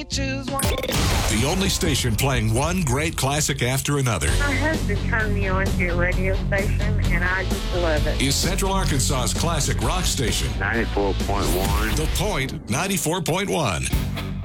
choose one. The only station playing one great classic after another. My husband turned me on to your radio station, and I just love it. Is Central Arkansas's classic rock station. 94.1. The Point 94.1.